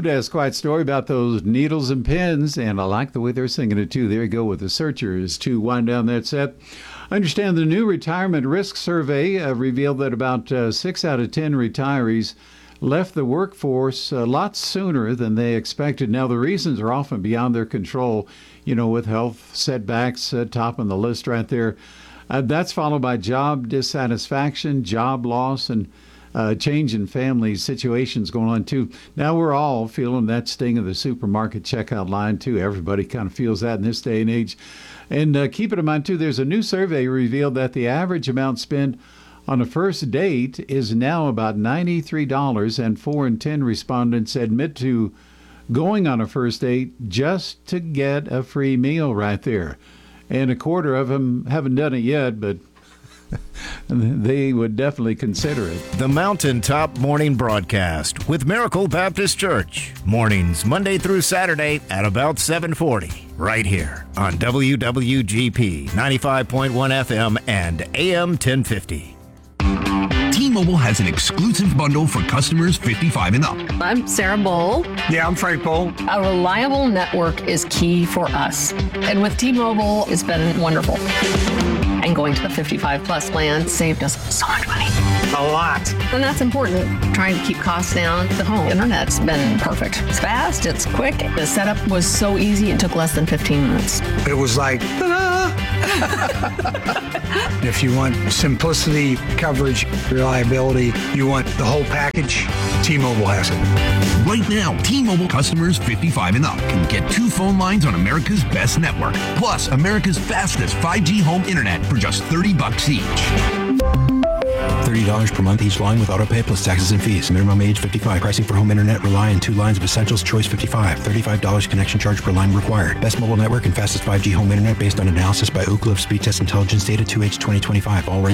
Food has quite a story about those needles and pins, and I like the way they're singing it too. There you go with the Searchers to wind down that set. I understand the new retirement risk survey revealed that about 6 out of 10 retirees left the workforce a lot sooner than they expected. Now, the reasons are often beyond their control, with health setbacks topping the list right there. That's followed by job dissatisfaction, job loss, and change in family situations going on too. Now we're all feeling that sting of the supermarket checkout line too. Everybody kind of feels that in this day and age. And keep it in mind too, there's a new survey revealed that the average amount spent on a first date is now about $93, and 4 in 10 respondents admit to going on a first date just to get a free meal right there. And a quarter of them haven't done it yet, but they would definitely consider it. The Mountaintop Morning Broadcast with Miracle Baptist Church. Mornings, Monday through Saturday at about 7:40. Right here on WWGP 95.1 FM and AM 1050. T-Mobile has an exclusive bundle for customers 55 and up. I'm Sarah Bowl. Yeah, I'm Frank Bowl. A reliable network is key for us. And with T-Mobile, it's been wonderful. And going to the 55 plus plan saved us so much money. A lot. And that's important. Trying to keep costs down. The home internet's been perfect. It's fast, it's quick. The setup was so easy, it took less than 15 minutes. It was like, ta-da! If you want simplicity, coverage, reliability, you want the whole package, T-Mobile has it. Right now, T-Mobile customers 55 and up can get 2 phone lines on America's best network, plus America's fastest 5G home internet for just $30 each. $30 per month each line with autopay plus taxes and fees. Minimum age 55. Pricing for home internet rely on 2 lines of Essentials Choice 55. $35 connection charge per line required. Best mobile network and fastest 5G home internet based on analysis by Ookla of Speed Test Intelligence data 2H 2025. All ranked